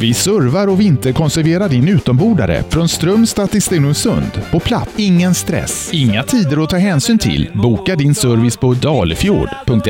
Vi servar och vinterkonserverar din utombordare från Strömstad till Stenungsund. På plats, ingen stress, inga tider att ta hänsyn till. Boka din service på dalfjord.se.